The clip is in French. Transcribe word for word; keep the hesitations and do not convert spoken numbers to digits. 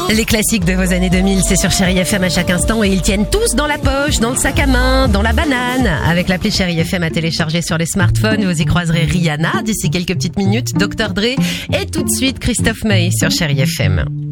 Les classiques de vos années deux mille, c'est sur Chérie F M à chaque instant et ils tiennent tous dans la poche, dans le sac à main, dans la banane. Avec l'appli Chérie F M à télécharger sur les smartphones, vous y croiserez Rihanna d'ici quelques petites minutes, docteur Dre et tout de suite Christophe Maé sur Chérie F M.